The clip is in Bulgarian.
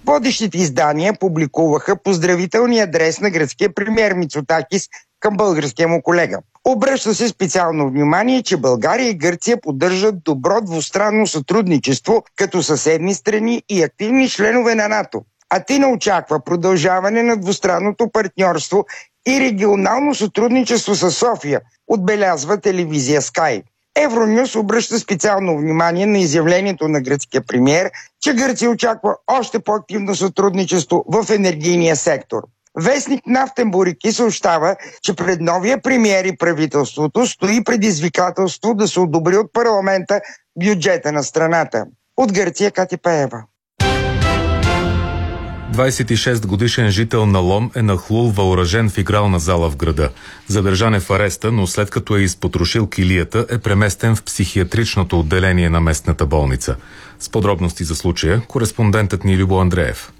Водещите издания публикуваха поздравителния адрес на гръцкия премиер Мицотакис към българския му колега. Обръща се специално внимание, че България и Гърция поддържат добро двустранно сътрудничество като съседни страни и активни членове на НАТО. Атина очаква продължаване на двустранното партньорство и регионално сътрудничество с София, отбелязва телевизия Sky. Евронюс обръща специално внимание на изявлението на гръцкия премиер, че Гърция очаква още по-активно сътрудничество в енергийния сектор. Вестник Нафтен Борики съобщава, че пред новия премиер и правителството стои предизвикателство да се одобри от парламента бюджета на страната. От Гърция Катя Пеева. 26-годишен жител на Лом е нахлул въоръжен в игрална зала в града. Задържан е в ареста, но след като е изпотрошил килията, е преместен в психиатричното отделение на местната болница. С подробности за случая, кореспондентът ни Любо Андреев.